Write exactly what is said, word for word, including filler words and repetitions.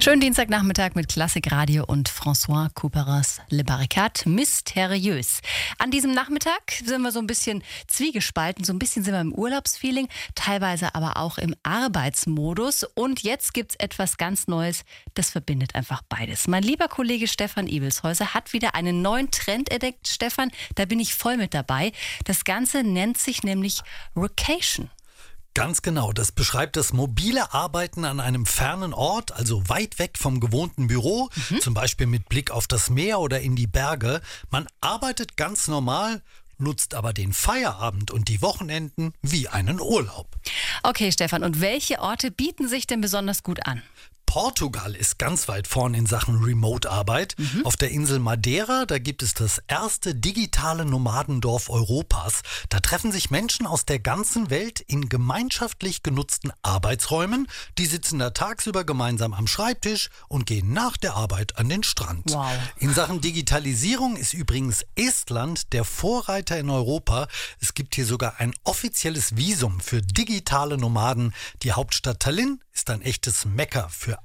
Schönen Dienstagnachmittag mit Klassikradio und François Couperas Le Barricade mysteriös. An diesem Nachmittag sind wir so ein bisschen zwiegespalten, so ein bisschen sind wir im Urlaubsfeeling, teilweise aber auch im Arbeitsmodus. Und jetzt gibt's etwas ganz Neues, das verbindet einfach beides. Mein lieber Kollege Stefan Ibelshäuser hat wieder einen neuen Trend entdeckt. Stefan, da bin ich voll mit dabei. Das Ganze nennt sich nämlich Workation. Ganz genau, das beschreibt das mobile Arbeiten an einem fernen Ort, also weit weg vom gewohnten Büro, mhm. zum Beispiel mit Blick auf das Meer oder in die Berge. Man arbeitet ganz normal, nutzt aber den Feierabend und die Wochenenden wie einen Urlaub. Okay, Stefan, und welche Orte bieten sich denn besonders gut an? Portugal ist ganz weit vorn in Sachen Remote-Arbeit. Mhm. Auf der Insel Madeira, da gibt es das erste digitale Nomadendorf Europas. Da treffen sich Menschen aus der ganzen Welt in gemeinschaftlich genutzten Arbeitsräumen. Die sitzen da tagsüber gemeinsam am Schreibtisch und gehen nach der Arbeit an den Strand. Wow. In Sachen Digitalisierung ist übrigens Estland der Vorreiter in Europa. Es gibt hier sogar ein offizielles Visum für digitale Nomaden. Die Hauptstadt Tallinn ist ein echtes Mekka für